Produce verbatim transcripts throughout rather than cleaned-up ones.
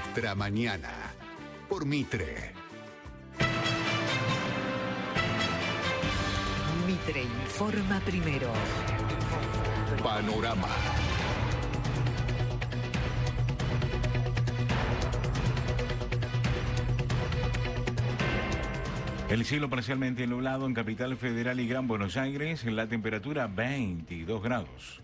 Nuestra mañana. Por Mitre. Mitre informa primero. Panorama. El cielo parcialmente nublado en Capital Federal y Gran Buenos Aires, en la temperatura veintidós grados.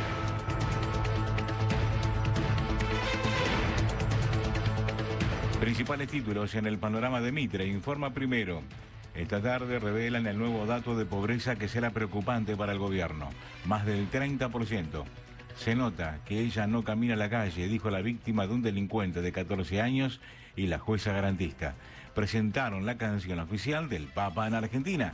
Principales títulos en el panorama de Mitre. Informa primero. Esta tarde revelan el nuevo dato de pobreza que será preocupante para el gobierno. Más del treinta por ciento. Se nota que ella no camina a la calle, dijo la víctima de un delincuente de catorce años y la jueza garantista. Presentaron la canción oficial del Papa en Argentina.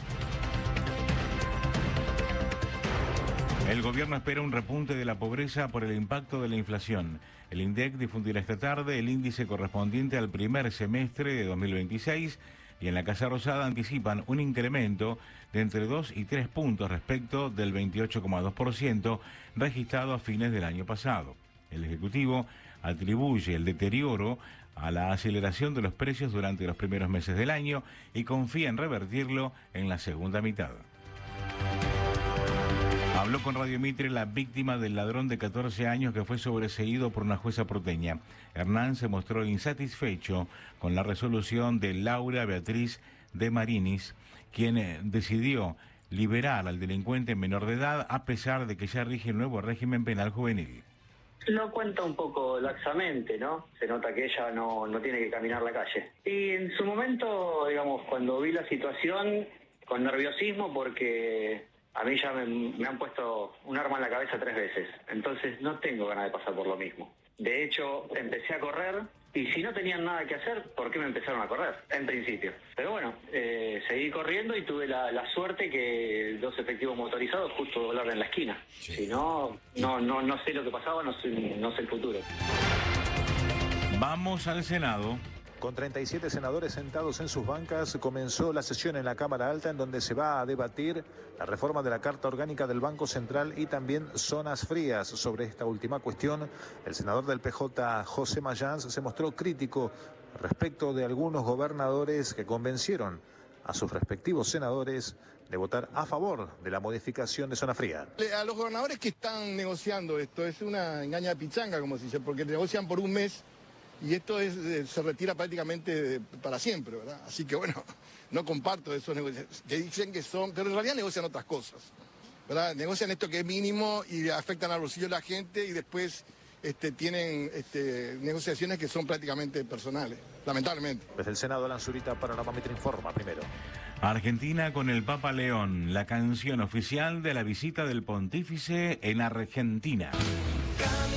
El gobierno espera un repunte de la pobreza por el impacto de la inflación. El INDEC difundirá esta tarde el índice correspondiente al primer semestre de dos mil veintiséis y en la Casa Rosada anticipan un incremento de entre dos y tres puntos respecto del veintiocho coma dos por ciento registrado a fines del año pasado. El Ejecutivo atribuye el deterioro a la aceleración de los precios durante los primeros meses del año y confía en revertirlo en la segunda mitad. Habló con Radio Mitre la víctima del ladrón de catorce años que fue sobreseído por una jueza porteña. Hernán se mostró insatisfecho con la resolución de Laura Beatriz de Marinis, quien decidió liberar al delincuente menor de edad a pesar de que ya rige el nuevo régimen penal juvenil. Lo cuenta un poco laxamente, ¿no? Se nota que ella no, no tiene que caminar la calle. Y en su momento, digamos, cuando vi la situación, con nerviosismo porque a mí ya me, me han puesto un arma en la cabeza tres veces. Entonces no tengo ganas de pasar por lo mismo. De hecho, empecé a correr y si no tenían nada que hacer, ¿por qué me empezaron a correr? En principio. Pero bueno, eh, seguí corriendo y tuve la, la suerte que dos efectivos motorizados justo doblaron en la esquina. Sí. Si no, no, no, no sé lo que pasaba, no sé, no sé el futuro. Vamos al Senado. Con treinta y siete senadores sentados en sus bancas, comenzó la sesión en la Cámara Alta en donde se va a debatir la reforma de la Carta Orgánica del Banco Central y también zonas frías. Sobre esta última cuestión, el senador del P J, José Mayans, se mostró crítico respecto de algunos gobernadores que convencieron a sus respectivos senadores de votar a favor de la modificación de zona fría. A los gobernadores que están negociando esto, es una engaña pichanga, como se dice, porque negocian por un mes. Y esto es, se retira prácticamente para siempre, ¿verdad? Así que bueno, no comparto esos negocios, que dicen que son, pero en realidad negocian otras cosas, ¿verdad? Negocian esto que es mínimo y afectan al bolsillo de la gente y después este, tienen este, negociaciones que son prácticamente personales, lamentablemente. Desde el Senado, Alan Zurita, Panorama Mitre informa primero. Argentina con el Papa León, la canción oficial de la visita del pontífice en Argentina.